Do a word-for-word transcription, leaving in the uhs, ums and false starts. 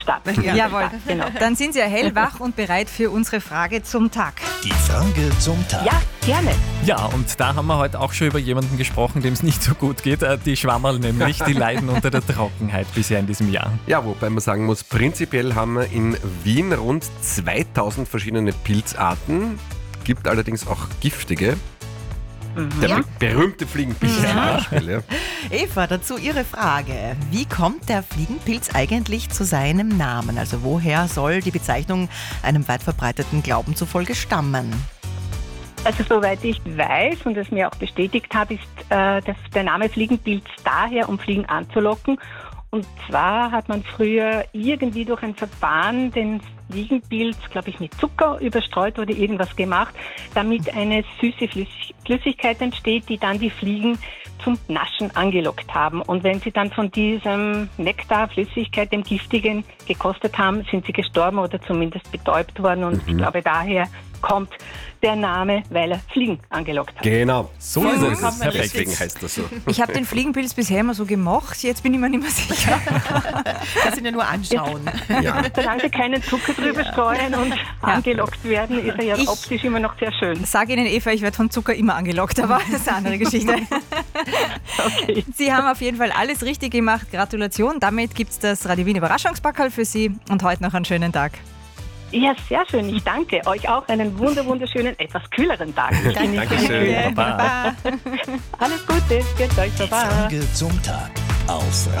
Stadt. Ja. Jawohl, Genau. Dann sind Sie ja hellwach und bereit für unsere Frage zum Tag. Die Frage zum Tag. Ja, gerne. Ja, und da haben wir heute auch schon über jemanden gesprochen, dem es nicht so gut geht. Äh, Die Schwammerl nämlich, die leiden unter der Trockenheit bisher in diesem Jahr. Ja, wobei man sagen muss, prinzipiell haben wir in Wien rund zweitausend verschiedene Pilzarten, gibt allerdings auch giftige. Der Ja. be- berühmte Fliegenpilz zum Beispiel. Ja. Eva, dazu Ihre Frage. Wie kommt der Fliegenpilz eigentlich zu seinem Namen? Also woher soll die Bezeichnung einem weit verbreiteten Glauben zufolge stammen? Also soweit ich weiß und es mir auch bestätigt habe, ist äh, das, der Name Fliegenpilz daher, um Fliegen anzulocken. Und zwar hat man früher irgendwie durch ein Verfahren den Fliegenpilz, glaube ich, mit Zucker überstreut oder irgendwas gemacht, damit eine süße Flüssig- Flüssigkeit entsteht, die dann die Fliegen zum Naschen angelockt haben. Und wenn sie dann von diesem Nektar, Flüssigkeit, dem Giftigen gekostet haben, sind sie gestorben oder zumindest betäubt worden. Und ich glaube, daher kommt der Name, weil er Fliegen angelockt hat. Genau, So ist es. kann man Perfekt. deswegen heißt das so. Ich habe den Fliegenpilz bisher immer so gemocht, jetzt bin ich mir nicht mehr sicher. Kannst ihn ja nur anschauen. Ja. Solange sie keinen Zucker drüber streuen und angelockt werden, ist er ja Ich- optisch immer noch sehr schön. Sag Ihnen, Eva, ich werde von Zucker immer angelockt, aber das ist eine andere Geschichte. Okay. Sie haben auf jeden Fall alles richtig gemacht. Gratulation. Damit gibt es das Radio Wien Überraschungspackerl für Sie und heute noch einen schönen Tag. Ja, sehr schön. Ich danke euch auch einen wunder wunderschönen, etwas kühleren Tag. Ich genieße Dankeschön. den. Baba. Alles Gute. Geht euch. Die Baba. Frage zum Tag. Auf